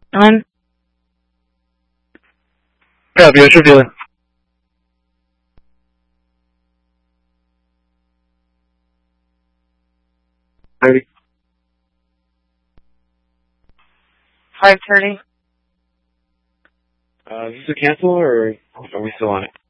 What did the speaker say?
On. Copy, what's your feeling? Ready? 5:30. Is this a cancel or are we still on it?